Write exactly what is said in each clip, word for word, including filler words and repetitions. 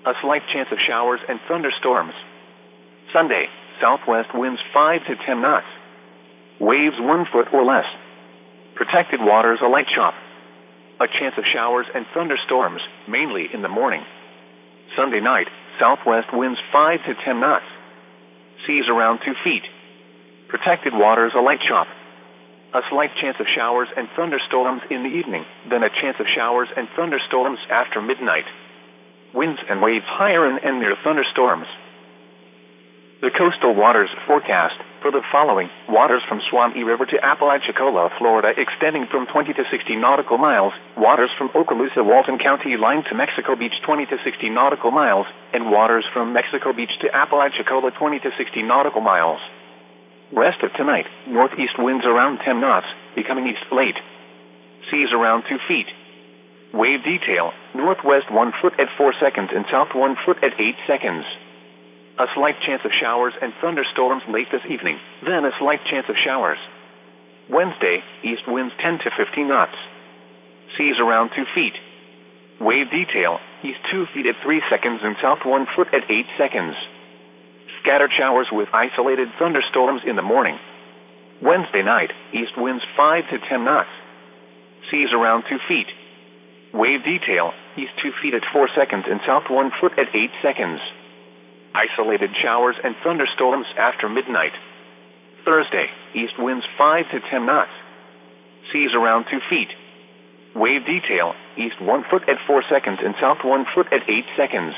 A slight chance of showers and thunderstorms. Sunday, southwest winds five to ten knots. Waves one foot or less. Protected waters a light chop. A chance of showers and thunderstorms, mainly in the morning. Sunday night, southwest winds five to ten knots. Seas around two feet. Protected waters a light chop. A slight chance of showers and thunderstorms in the evening, then a chance of showers and thunderstorms after midnight. Winds and waves higher and, and near thunderstorms. The coastal waters forecast for the following: waters from Suwannee River to Apalachicola, Florida, extending from twenty to sixty nautical miles, waters from Okaloosa, Walton County line to Mexico Beach twenty to sixty nautical miles, and waters from Mexico Beach to Apalachicola twenty to sixty nautical miles. Rest of tonight, northeast winds around ten knots, becoming east late. Seas around two feet. Wave detail, northwest one foot at four seconds and south one foot at eight seconds. A slight chance of showers and thunderstorms late this evening, then a slight chance of showers. Wednesday, east winds ten to fifteen knots. Seas around two feet. Wave detail, east two feet at three seconds and south one foot at eight seconds. Scattered showers with isolated thunderstorms in the morning. Wednesday night, east winds five to ten knots. Seas around two feet. Wave detail, east two feet at four seconds and south one foot at eight seconds. Isolated showers and thunderstorms after midnight. Thursday, east winds five to ten knots. Seas around two feet. Wave detail, east one foot at four seconds and south one foot at eight seconds.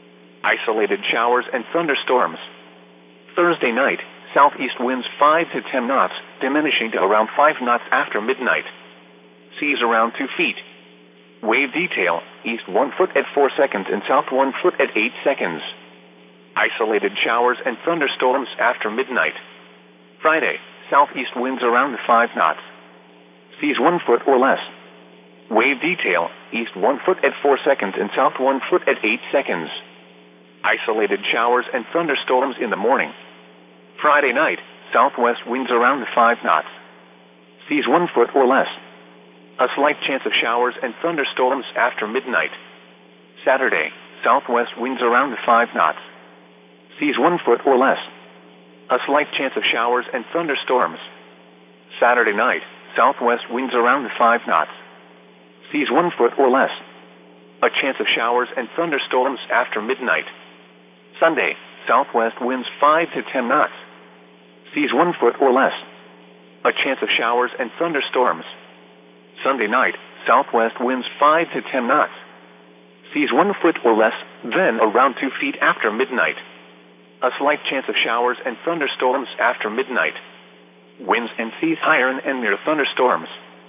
Isolated showers and thunderstorms. Thursday night, southeast winds five to ten knots, diminishing to around five knots after midnight. Seas around two feet. Wave detail, east one foot at four seconds and south one foot at eight seconds. Isolated showers and thunderstorms after midnight. Friday, southeast winds around five knots. Seas one foot or less. Wave detail, east one foot at four seconds and south one foot at eight seconds. Isolated showers and thunderstorms in the morning. Friday night, southwest winds around five knots. Seas one foot or less. A slight chance of showers and thunderstorms after midnight. Saturday, southwest winds around five knots. Seas one foot or less. A slight chance of showers and thunderstorms. Saturday night, southwest winds around five knots. Seas one foot or less. A chance of showers and thunderstorms after midnight. Sunday, southwest winds five to ten knots. Seas one foot or less. A chance of showers and thunderstorms. Sunday night, southwest winds five to ten knots. Seas one foot or less, then around two feet after midnight. A slight chance of showers and thunderstorms after midnight. Winds and seas higher and near thunderstorms.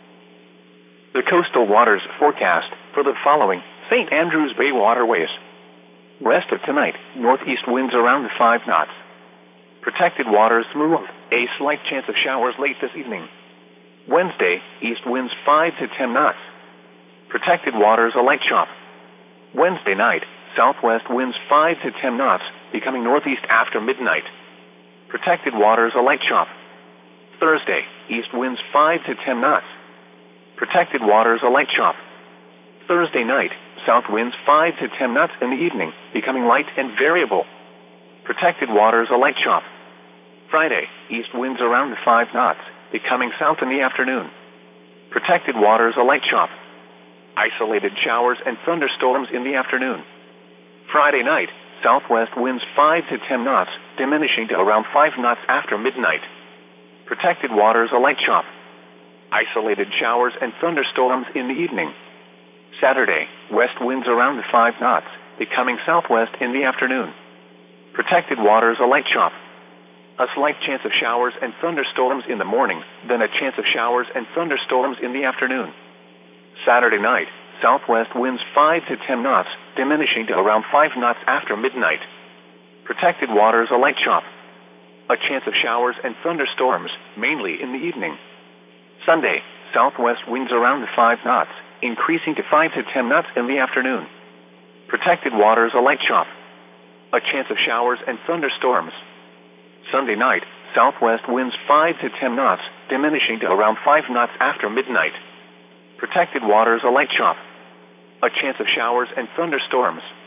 The coastal waters forecast for the following: Saint Andrews Bay waterways. Rest of tonight, northeast winds around five knots. Protected waters smooth, a slight chance of showers late this evening. Wednesday, east winds five to ten knots. Protected waters a light chop. Wednesday night, southwest winds five to ten knots, becoming northeast after midnight. Protected waters a light chop. Thursday, east winds five to ten knots. Protected waters a light chop. Thursday night, south winds five to ten knots in the evening, becoming light and variable. Protected waters a light chop. Friday, east winds around five knots, becoming south in the afternoon. Protected waters a light chop. Isolated showers and thunderstorms in the afternoon. Friday night, southwest winds five to ten knots, diminishing to around five knots after midnight. Protected waters a light chop. Isolated showers and thunderstorms in the evening. Saturday, west winds around five knots, becoming southwest in the afternoon. Protected waters a light chop. A slight chance of showers and thunderstorms in the morning, then a chance of showers and thunderstorms in the afternoon. Saturday night, southwest winds five to ten knots, diminishing to around five knots after midnight. Protected waters a light chop. A chance of showers and thunderstorms, mainly in the evening. Sunday, southwest winds around five knots, increasing to five to ten knots in the afternoon. Protected waters a light chop. A chance of showers and thunderstorms. Sunday night, southwest winds five to ten knots, diminishing to around five knots after midnight. Protected waters a light chop. A chance of showers and thunderstorms.